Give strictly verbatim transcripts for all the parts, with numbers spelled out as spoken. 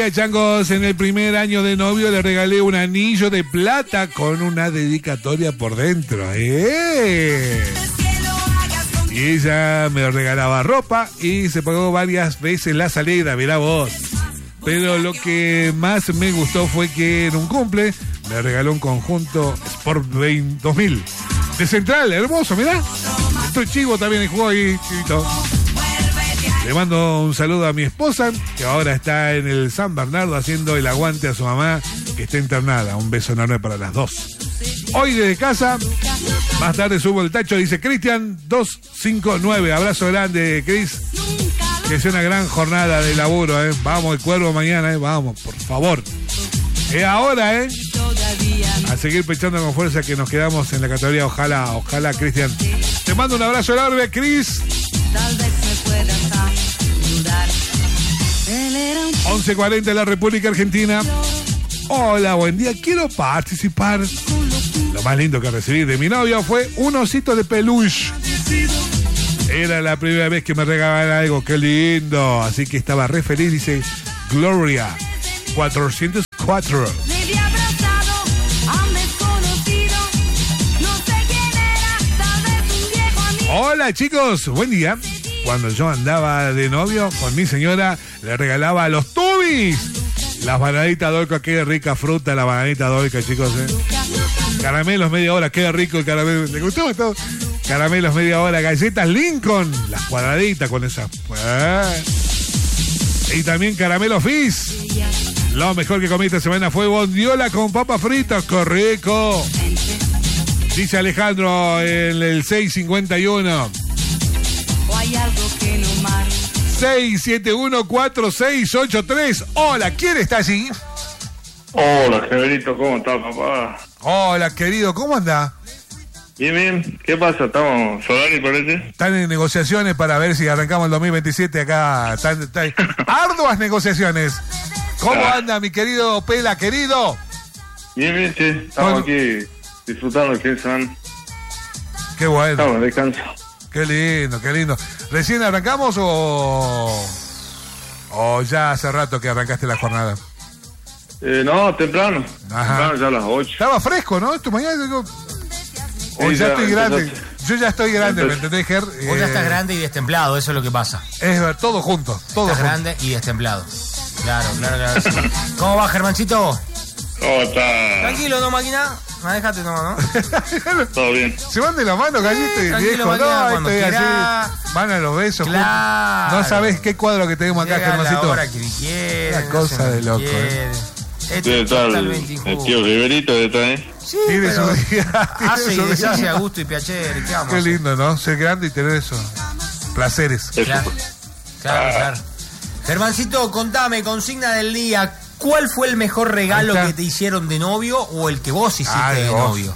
Changos, en el primer año de novio le regalé un anillo de plata con una dedicatoria por dentro. ¡Eh! Y ella me regalaba ropa y se pagó varias veces la salida, mirá vos. Pero lo que más me gustó fue que en un cumple me regaló un conjunto Sport dos mil de Central, hermoso, mirá. Estoy chivo también, jugó ahí, chivito. Le mando un saludo a mi esposa, que ahora está en el San Bernardo haciendo el aguante a su mamá, que está internada. Un beso enorme para las dos. Hoy desde casa, más tarde subo el tacho, dice Cristian dos cinco nueve. Abrazo grande, Cris. Que sea una gran jornada de laburo, ¿eh? Vamos, el Cuervo mañana, ¿eh? Vamos, por favor. Es ahora, ¿eh? A seguir pechando con fuerza que nos quedamos en la categoría. Ojalá, ojalá, Cristian. Te mando un abrazo enorme, Cris. Tal vez me puedas ayudar. once cuarenta en la República Argentina. Hola, buen día. Quiero participar. Lo más lindo que recibí de mi novio fue un osito de peluche. Era la primera vez que me regalaban algo. Qué lindo. Así que estaba re feliz. Dice Gloria cuatrocientos cuatro. Hola chicos, buen día. Cuando yo andaba de novio con mi señora, le regalaba a los tubis las bananitas Dolca. Qué rica fruta la bananita Dolca, chicos, ¿eh? Caramelos media hora, qué rico el caramelo. ¿Le gustó todo? Caramelos media hora, galletas Lincoln, las cuadraditas con esas. ¿Eh? Y también caramelo Fizz. Lo mejor que comí esta semana fue bondiola con papas fritas, qué rico. Dice Alejandro en el seis cincuenta y uno. O hay algo que no marca. seis siete uno cuatro seis ocho tres. Hola, ¿quién está allí? Hola, Javerito, ¿cómo estás, papá? Hola, querido, ¿cómo anda? Bien, bien. ¿Qué pasa? ¿Estamos Solari, parece? Están en negociaciones para ver si arrancamos el dos mil veintisiete acá. Están, están arduas negociaciones. ¿Cómo Ah. anda, mi querido Pela, querido? Bien, bien, sí. Estamos Bueno. aquí disfrutando el fin de semana. Qué bueno. Estamos en descanso. Qué lindo, qué lindo. ¿Recién arrancamos o, o ya hace rato que arrancaste la jornada? Eh, no, temprano. Ajá. Temprano, ya a las ocho. Estaba fresco, ¿no? Esto mañana digo... O Sí, ya, ya, estoy grande. entonces- Yo ya estoy grande, ¿me entonces- entendés, Ger? Vos ya Eh, estás grande y destemplado, eso es lo que pasa. Es ver, todo junto, todo Estás junto. grande y destemplado. Claro, claro, claro. Sí. ¿Cómo va, Germancito? ¿Cómo está? Tranquilo, ¿no, máquina? No, déjate nomás, ¿no? Todo bien. Se van de la mano, gallito y tranquilo, viejo. mañana, No, cuando estoy quiera. así. Van a los besos. Claro. juntos. No sabés qué cuadro que tenemos acá, Llega la Germancito. hora que quiere. Una cosa de loco, eh. Esto Debe es estar el, totalmente el injusto. tío Riverito detrás, ¿eh? Sí, Tiene pero su día, tiene hace y su día. deshace a gusto y piacere. ¿Qué vamos a Qué hacer? lindo, ¿no? Ser grande y tener eso. Placeres. Eso. Claro, claro, claro. Germancito, contame, consigna del día. ¿Cuál fue el mejor regalo Ahí está. que te hicieron de novio o el que vos hiciste Ah, de de vos. novio?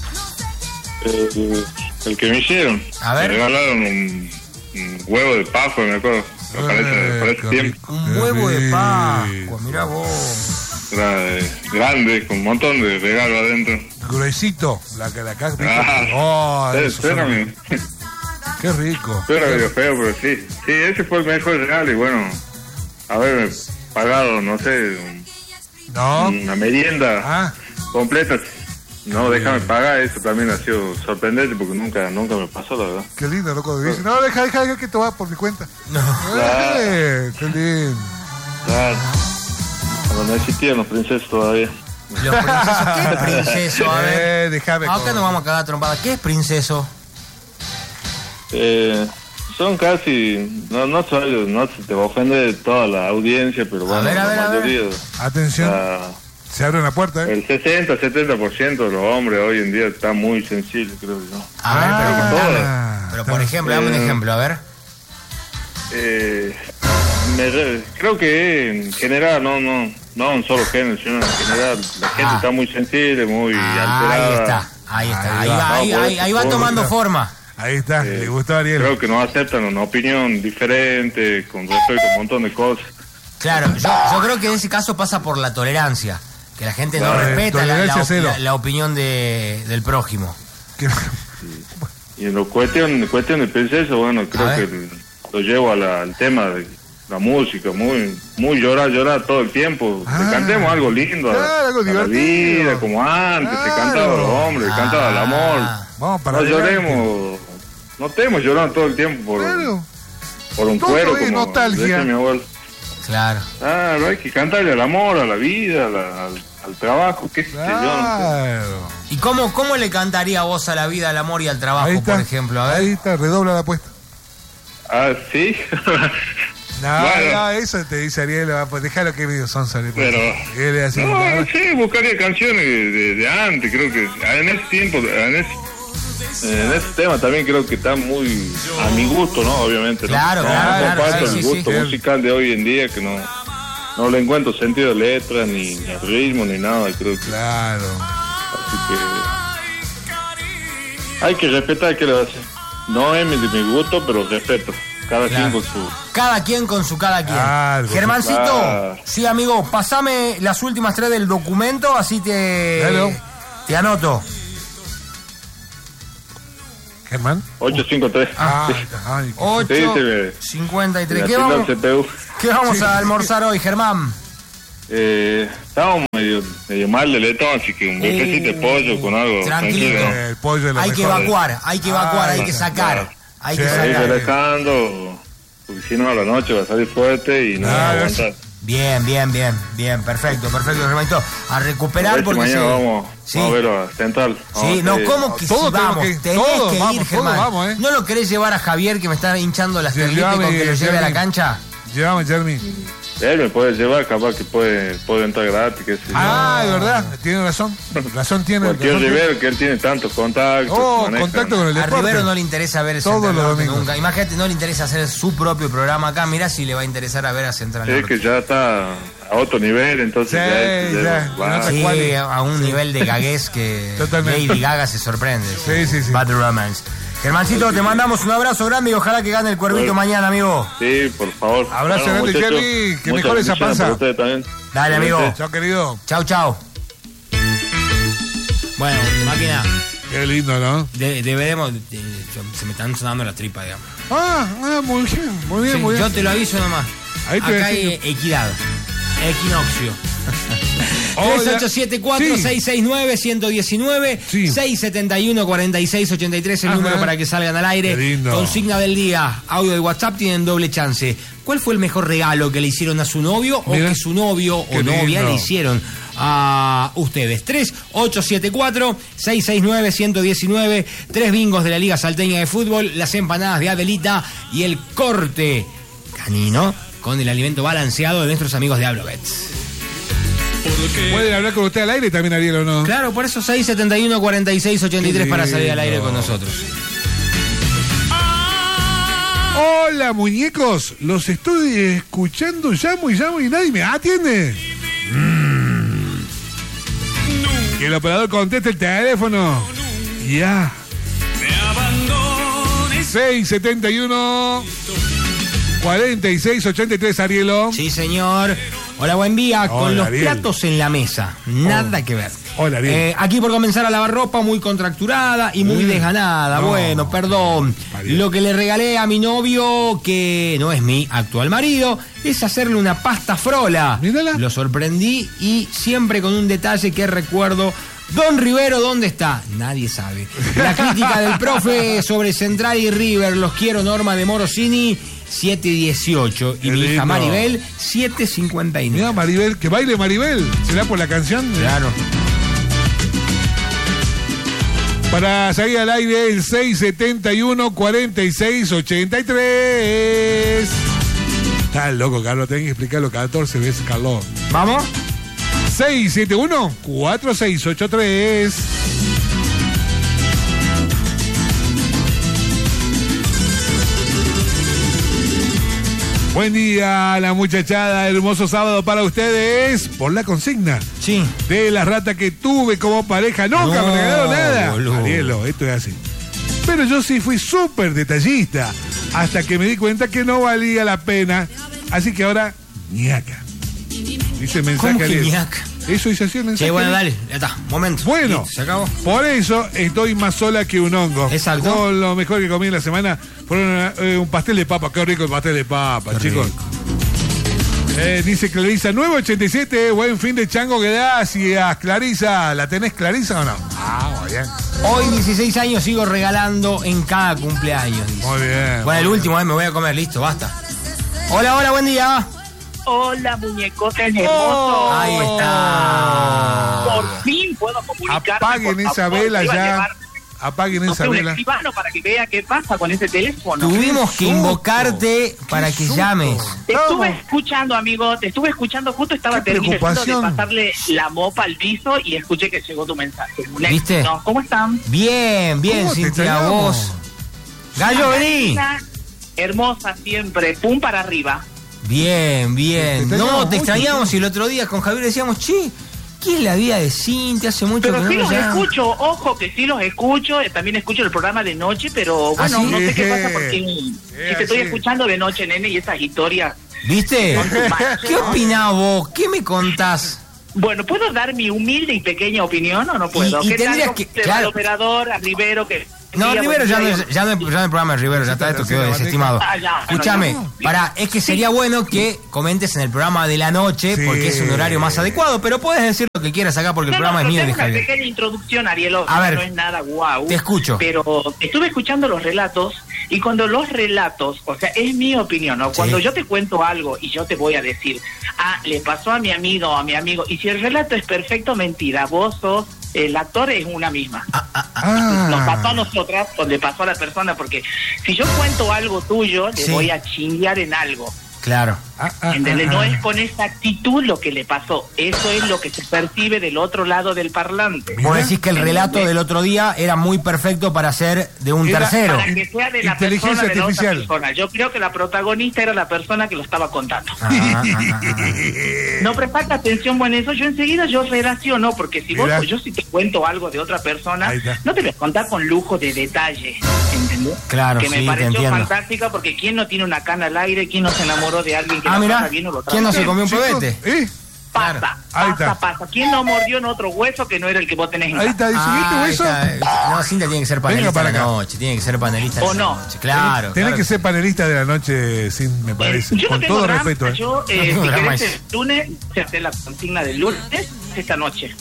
El, el que me hicieron. A ver. Me regalaron un, un huevo de Pascua, me acuerdo. Me parece, me Eh, parece qué tiempo. rico, Un qué huevo de rico. Pascua, mirá vos. Era eh, grande, con un montón de regalos adentro. Gruesito. La que la caja. Ah, Oh, eh, eso son- espérame. Qué rico. Era medio feo, pero sí. Sí, ese fue el mejor regalo y bueno, haberme pagado, no sé, un- No. una merienda Ah, completa. No, déjame pagar, eso también ha sido sorprendente porque nunca nunca me pasó, la verdad. qué lindo, loco. Dice, no, deja, deja, deja que te va por mi cuenta. No. Eh, qué lindo. Claro. Cuando no existían los princesos todavía. Los princesos, ¿qué es princeso? A ver. Eh, déjame. Acá con- nos vamos a cagar trompada. ¿Qué es princeso? Eh, son casi, no no soy, no se te va a ofender toda la audiencia, pero bueno, ver, a ver, la a ver. mayoría, Atención. la- Se abre una puerta, ¿eh? el sesenta, setenta por ciento de los hombres hoy en día están muy sensibles, creo yo. A ver, pero Ah, contame. Pero por ejemplo, dame un Eh, ejemplo, a ver. Eh, me re- creo que en general, no no no un solo género, sino en general, la gente Ah. está muy sensible, muy Ah, alterada. ahí está, ahí está. Ahí Ahí va. va, ahí, No, por ahí- eso, ahí va por tomando eso. forma. Ahí está, Eh, le gustó a Ariel. Creo que no aceptan una opinión diferente con respecto a un montón de cosas. Claro, yo, yo creo que en ese caso pasa por la tolerancia. Que la gente no Claro, respeta la, tolerancia la- cero. la- la opinión de, del prójimo. Que- Y en lo cuestión, cuestión de princeso, bueno, A creo ver. que el- lo llevo a la- al tema de la música, muy muy llorar, llorar todo el tiempo. Ah, que cantemos algo lindo, claro, algo a la divertido. vida, como antes, Claro. se cantaba a los hombres, se cantaba al amor. Vamos para No adelante. lloremos, no estemos llorando todo el tiempo por, Claro. por un Todo cuero, es como nostalgia. decía mi abuelo. Claro. Claro, hay que cantarle al amor, a la vida, a la- al, al trabajo, qué sé yo. no sé. Claro. ¿Y cómo, cómo le cantaría vos a la vida, al amor y al trabajo, Ahí está. por ejemplo? A ver. Ahí está, redobla la apuesta. Ah, sí. No, Bueno. no, eso te dice Ariel, va, pues déjalo que medio son sobre. Pero, Él es así. no, ¿no? no sé, buscaría canciones de, de- de antes, creo que en ese tiempo, en ese, en ese tema también creo que está muy a mi gusto, ¿no? Obviamente, ¿no? Claro, no, claro, no claro, comparto sí, el sí, gusto sí. musical de hoy en día, que no, no le encuentro sentido de letra, ni, ni ritmo, ni nada, creo que, Claro. así que hay que respetar, ¿qué le va a hacer? No es mi, de mi gusto, pero respeto, cada Claro. quien con su... Cada quien con su cada quien. Claro, Germancito, claro. sí, amigo, pasame las últimas tres del documento, así te, Claro. te anoto. Germán. ocho cinco tres. Ah, Sí. ay, qué- ocho Sí, sí, cincuenta y tres. Me ¿Qué atiendo vamos, al C P U. qué vamos a almorzar hoy, Germán? Eh, estábamos medio, medio mal de letón, así que un bifecito de pollo con algo Tranquilo. tranquilo. el pollo es lo Hay que mejor. evacuar, hay que evacuar, Ah, hay que sacar. claro. Hay Sí, que Ahí sacar. relajando, porque si no a la noche va a salir fuerte y no va a Claro, aguantar. Bien, bien, bien, bien, perfecto, perfecto, Germanito. A A recuperar ver si porque mañana se- vamos, Sí. vamos a ver a Central. Sí, Vamos no, a ir- ¿cómo que Todos si tenemos vamos? que- Tenés todos que vamos, ir, todos Germán. vamos, ¿eh? ¿No lo querés llevar a Javier que me está hinchando las Sí, perlitas con llévame, que lo lleve a la Jeremy. cancha? Llévame, Jeremy. Él me puede llevar, capaz que puede, puede entrar gratis, qué sé yo. Ah, es verdad. Tiene razón. Razón tiene. Cualquier razón tiene. Rivero, que él tiene tantos contactos. Oh, maneja. contacto con el A deporte. Rivero no le interesa ver Todos Central los Norte domingos. nunca. Imagínate, no le interesa hacer su propio programa acá. Mirá si le va a interesar a ver a Central Es Norte. que ya está a otro nivel, entonces Sí, ya, es- ya, va. no te- Sí, ¿Cuál? a un nivel de gaguez que Totalmente. Lady Gaga se sorprende. Sí, sí, sí. Bad Romance. Germancito, te mandamos un abrazo grande y ojalá que gane el cuervito Bueno. mañana, amigo. Sí, por favor. Abrazo grande, muchachos, Jerry, que muchas mejore esa bendiciones panza. para ustedes también. Dale, amigo. Chao, querido. Chau, chau. Bueno, máquina, Qué lindo, ¿no? de- deberemos. de- se me están sonando las tripas, digamos. Ah, ah, muy bien, muy bien, Sí, muy bien. yo te lo aviso nomás. Ahí te Acá decía hay equidad. Equinoccio. Hola. tres ocho siete cuatro, seis seis nueve, uno uno nueve, Sí. seis siete uno, cuatro seis ocho tres, el Ajá. número para que salgan al aire. Qué lindo. Consigna del día, audio de WhatsApp, tienen doble chance. ¿Cuál fue el mejor regalo que le hicieron a su novio Mira. o que su novio Qué o novia lindo. le hicieron a ustedes? tres ocho siete cuatro, seis seis nueve, uno uno nueve, tres bingos de la Liga Salteña de Fútbol, las empanadas de Adelita y el corte canino con el alimento balanceado de nuestros amigos de Ablobet. ¿Pueden hablar con usted al aire también, Ariel, o no? Claro, por eso seis siete uno, cuatro seis ocho tres para salir al aire con nosotros. Hola, muñecos. Los estoy escuchando, llamo y llamo y nadie me atiende. Mm. Que el operador conteste el teléfono. Ya. seis siete uno, cuatro seis ocho tres, Arielo. Sí, señor. Hola, buen día. Con Hola, los Ariel. platos en la mesa. Nada Oh. que ver. Hola, Ariel. Eh, aquí por comenzar a lavar ropa, muy contracturada y muy Mm. desganada. No. Bueno, perdón. Ariel. Lo que le regalé a mi novio, que no es mi actual marido, es hacerle una pasta frola. Mírala. Lo sorprendí y siempre con un detalle que recuerdo. Don Rivero, ¿dónde está? Nadie sabe. La crítica del profe sobre Central y River, los quiero, Norma de Morosini, siete dieciocho. Y Qué mi hija lindo. Maribel, siete cincuenta y nueve. Mira, Maribel, que baile Maribel. ¿Será por la canción? Claro. Para salir al aire, el seis siete uno, cuatro seis ocho tres. Está loco, Carlos. Tenés que explicarlo catorce veces, Carlos. ¿Vamos? seis siete uno, cuatro seis ocho tres. Buen día, la muchachada. Hermoso sábado para ustedes. Por la consigna Sí. de la rata que tuve como pareja. Nunca No, me regalaron nada. boludo. Arielo, esto es así. Pero yo sí fui súper detallista. Hasta que me di cuenta que no valía la pena. Así que ahora, ñaca. Dice el mensaje ¿Cómo que Ariel. ñaca? Eso dice así el mensaje. Che, bueno, Ariel. dale, ya está, momento. Bueno, Listo, se acabó. por eso estoy más sola que un hongo. Exacto. Yo lo mejor que comí en la semana fueron eh, un pastel de papa. Qué rico el pastel de papa, Qué chicos. rico. Eh, dice Clarisa, nueve ochenta y siete, buen fin de chango, gracias. Clarisa, ¿la tenés Clarisa o no? Ah, muy bien. Hoy, dieciséis años, sigo regalando en cada cumpleaños. Dice. Muy bien. Bueno, el muy último, eh, me voy a comer, listo, basta. Hola, hola, buen día. Hola, muñecotes hermosos. Ahí está. Por fin puedo comunicarme. Apaguen por esa favor. vela Iba a ya. llevar, Apaguen no esa sé, un vela. escribano para que vea qué pasa con ese teléfono. Tuvimos que susto. invocarte para Qué que susto. llames. Te estuve Vamos. escuchando, amigo, te estuve escuchando, justo estaba Qué terminando de preocupación. pasarle la mopa al piso y escuché que llegó tu mensaje. Un ¿Viste? éxito. ¿Cómo están? Bien, bien, ¿Cómo te Cintia, extrañamos? vos. Gallo, vení. Hermosa siempre, pum para arriba. Bien, Te bien. extrañamos No, te mucho, extrañamos sí. y el otro día con Javier decíamos, che, ¿qué es la vida de Cintia? Hace mucho Pero que sí no los nos llama. escucho, ojo que sí los escucho, eh, también escucho el programa de noche, pero ¿Ah, bueno, sí? no sé qué pasa Eh, porque eh, si te estoy así. escuchando de noche, nene, y esas historias. ¿Viste? Son too much. ¿Qué opinás vos? ¿Qué me contás? Bueno, ¿puedo dar mi humilde y pequeña opinión o no puedo? Y- y ¿Qué tendrías tal que- con el claro. operador, a Rivero, que... No, día, Rivero buen ya no, día, es, ya, no, es- ya no es el programa de Rivero, ya está, esto quedó Sí, desestimado. Ah, ya, bueno, Escúchame, ya. para, es que sería bueno que comentes en el programa de la noche, Sí. porque es un horario más adecuado, pero puedes decir lo que quieras acá porque el No, programa no, es mío y pero de tengo una Javier. pequeña introducción, Ariel, A ver. no es nada guau. Te escucho. Pero estuve escuchando los relatos y cuando los relatos, o sea, es mi opinión, ¿no? Cuando Sí. yo te cuento algo y yo te voy a decir, ah, le pasó a mi amigo o a mi amigo, y si el relato es perfecto, mentira, vos sos, el actor es una misma. Ah. Nos pasó a nosotras o le pasó a la persona, porque si yo cuento algo tuyo, le Sí. voy a chinguear en algo. Claro. Ah, ah, ¿Entendés? ah, No ah. es con esa actitud lo que le pasó. Eso es lo que se percibe del otro lado del parlante. Vos decís que el relato del otro día era muy perfecto para ser de un Era- tercero. Para que sea de la Inteligencia persona de la otra artificial. persona. Yo creo que la protagonista era la persona que lo estaba contando. Ah, ah, ah, ah. No prestaste atención en eso, yo enseguida yo relaciono, porque si vos, Mirá. yo si te cuento algo de otra persona, Ahí está. no te voy a contar con lujo de detalle, ¿entendés? Claro, que sí, me te pareció entiendo. fantástica, porque ¿quién no tiene una cana al aire? ¿Quién no se enamoró de alguien que Ah, la mirá, pasa bien o lo ¿quién no trata se bien? comió un Chicos, pebete? ¿eh? Pasa, Ahí pasa, está. pasa. ¿Quién no mordió en otro hueso que no era el que vos tenés en Ahí casa? está, dice, Ah, ¿viste ahí hueso? está. No, Cintia tiene que ser panelista para de la acá. noche, tiene que ser panelista ¿O de la no? noche. Claro. Tenés claro que ser panelista de la noche, sin, me parece. Eh, yo no Con tengo todo drama, respeto. ¿eh? yo, eh, No tengo si drama, querés es- el lunes, se hace la consigna del lunes, esta noche.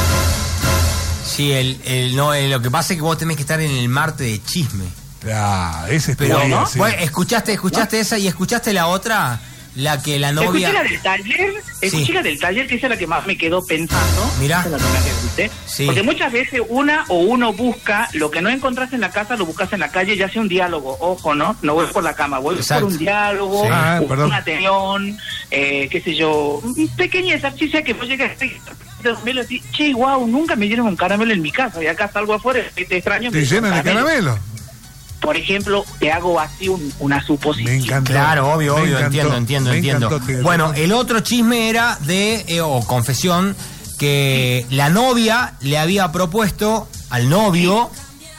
Sí, el, el, no, el- lo que pasa es que vos tenés que estar en el martes de chisme. Ah, ese Pero, estuvo bien, ¿no? sí. bueno, escuchaste, escuchaste esa y escuchaste la otra, la que la Escuché novia. la del taller, escuché Sí. la del taller, que esa es la que más me quedó pensando. Mirá. Esa es la que más me gusté. Sí. Porque muchas veces una o uno busca lo que no encontrás en la casa, lo buscas en la calle, ya sea un diálogo. Ojo, ¿no? No voy por la cama, voy Exacto. por un diálogo, Sí. Ah, perdón. una atención, eh, qué sé yo, un pequeño ejercicio que vos llegas y decís, che, wow, nunca me dieron un caramelo en mi casa, y acá salgo afuera y te extraño. Te me dieron llenan de caramelo. Por ejemplo, te hago así un- una Me suposición. encantó. Claro, obvio, Me obvio, encantó, entiendo, entiendo, me entiendo. encantó, te- Bueno, el otro chisme era de, eh, o confesión, que la novia le había propuesto al novio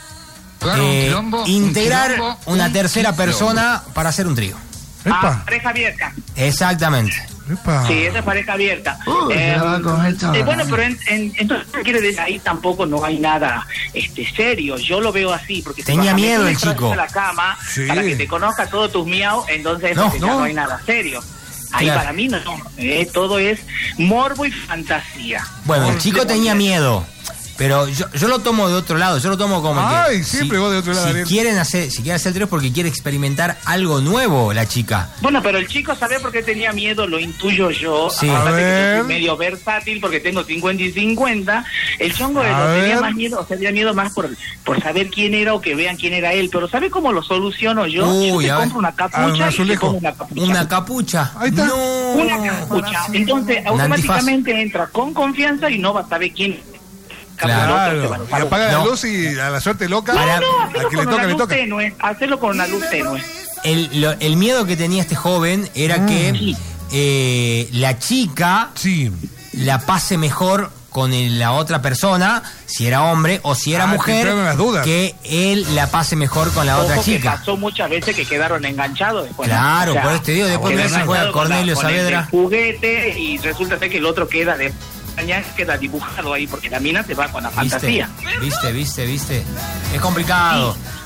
eh, integrar una tercera persona para hacer un trío. Ah, Epa, pareja abierta. Exactamente. epa. Sí, esa es pareja abierta. Uy, Eh, ya va con esto. eh, bueno, pero en, en- entonces quiere decir ahí tampoco no hay nada este serio. Yo lo veo así porque si Tenía vas a meter miedo un el extraño chico. a la cama Sí. para que te conozca todos tus miau, entonces No, ya no. no hay nada serio. Ahí Claro. para mí no, eh, todo es morbo y fantasía. Bueno, el Morbo chico y tenía fantasía. miedo. Pero yo, yo lo tomo de otro lado, yo lo tomo como Ay, que siempre vos de otro lado, si Ariel. quieren hacer, si quieren hacer trío es porque quiere experimentar algo nuevo la chica. Bueno, pero el chico sabe por qué tenía miedo, lo intuyo yo. Sí. Aparte A que yo ver. soy medio versátil porque tengo cincuenta y cincuenta. El chongo A lo tenía ver. más miedo, o sea, tenía miedo más por, por saber quién era o que vean quién era él. Pero ¿sabe cómo lo soluciono yo? Uy, yo a te ver. compro una Ah, un capucha y te azulejo. pongo una capucha. Una capucha. Ahí está. No. Una capucha. Entonces, automáticamente entra con confianza y no va a saber quién. Claro. Y apaga la No. luz y a la suerte loca. Para- No, no, a hacerlo que con le toca, una le luz toca. tenue. Hacerlo con una luz tenue. El, lo- el miedo que tenía este joven era que eh, la chica Sí. la pase mejor con el- la otra persona, si era hombre o si era Ah, te mujer, entraron las dudas. que él la pase mejor con la Ojo otra que chica. pasó muchas veces que quedaron enganchados después. ¿no? Claro, por este digo, después quedaron me juega enganchados con Cornelio la- con el Saavedra. del juguete y resulta ser que el otro queda de queda dibujado ahí porque la mina se va con la ¿Viste? fantasía. Viste, viste, viste. Es complicado.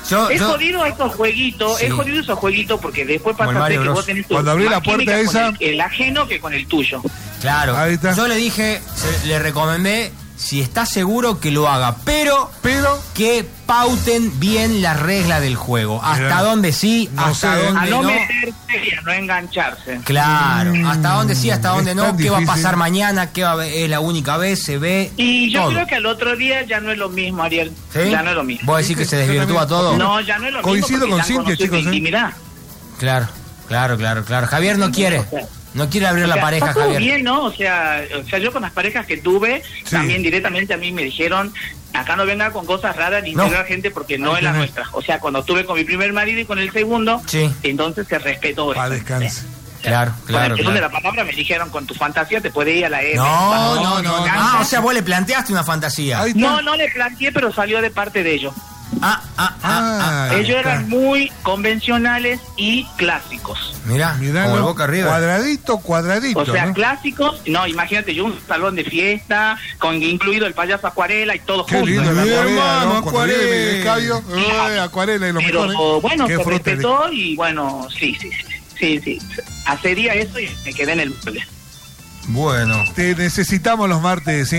Yo, Es yo- jodido esos jueguitos, Sí. es jodido esos jueguitos porque después Como el pasa Mario que Bros. vos tenés tu Cuando abrí la más puerta química esa- con el, el ajeno que con el tuyo. Claro. Ahí está. Yo le dije, se- le recomendé, si está seguro que lo haga, pero Pero que pauten bien las reglas del juego. Hasta Mirá. dónde sí, No hasta sé. dónde A no, no. meterse y a no engancharse. Claro, hasta dónde sí, hasta es dónde no, tan qué va a difícil. pasar mañana, qué va a- es la única vez, se ve Y yo todo. creo que al otro día ya no es lo mismo, Ariel. ¿Sí? Ya no es lo mismo. ¿Vos decís que se Yo desvirtúa también. todo? No, ya no es lo Coincido mismo. porque con ya han Cintia, conocido chicos, tu ¿eh? intimidad. Claro, claro, claro, claro. Javier no quiere, no quiere abrir O la sea, pareja, está todo Javier. bien, ¿no? O sea, o sea, yo con las parejas que tuve, Sí. también directamente a mí me dijeron, acá no venga con cosas raras ni No. integrar gente porque no Hay es que la ver. nuestra. O sea, cuando estuve con mi primer marido y con el segundo, Sí. entonces se respetó para eso. descanse. Claro, Con el claro, segundo de claro. la palabra me dijeron, con tu fantasía te puede ir a la M. No, no, no, no. no, Ah, o sea, vos le planteaste una fantasía. Ahí está. No, no le planteé, pero salió de parte de ellos. Ah, ah, ah, ah. Ahí Ellos está. eran muy convencionales y clásicos. Mirá, Mirá, como el ¿no? Boca River. Cuadradito, cuadradito. O sea, ¿no? clásicos, no, imagínate yo un salón de fiesta, con incluido el payaso Acuarela y todo Qué junto. lindo la Mi acuarela, hermano, ¿no? Cuando viene acuarela. el escabio, eh, acuarela y lo Pero mejor. ¿eh? bueno, Qué se fruta, respetó y bueno, sí, sí, sí, sí, sí. Accedí a eso y me quedé en el mueble. Bueno. Te necesitamos los martes, ¿sí?